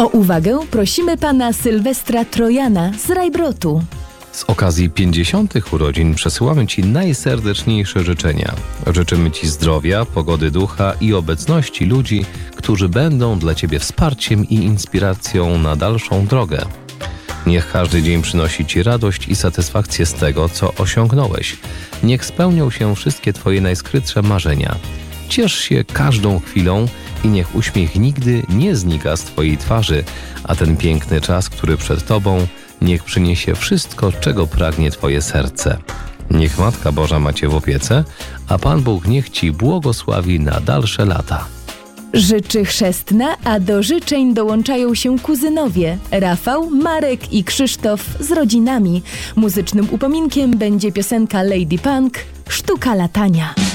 O uwagę prosimy pana Sylwestra Trojana z Rajbrotu. Z okazji 50. urodzin przesyłamy Ci najserdeczniejsze życzenia. Życzymy Ci zdrowia, pogody ducha i obecności ludzi, którzy będą dla Ciebie wsparciem i inspiracją na dalszą drogę. Niech każdy dzień przynosi Ci radość i satysfakcję z tego, co osiągnąłeś. Niech spełnią się wszystkie Twoje najskrytsze marzenia. Ciesz się każdą chwilą i niech uśmiech nigdy nie znika z Twojej twarzy, a ten piękny czas, który przed Tobą, niech przyniesie wszystko, czego pragnie Twoje serce. Niech Matka Boża ma Cię w opiece, a Pan Bóg niech Ci błogosławi na dalsze lata. Życzy chrzestna, a do życzeń dołączają się kuzynowie Rafał, Marek i Krzysztof z rodzinami. Muzycznym upominkiem będzie piosenka Lady Punk „Sztuka latania”.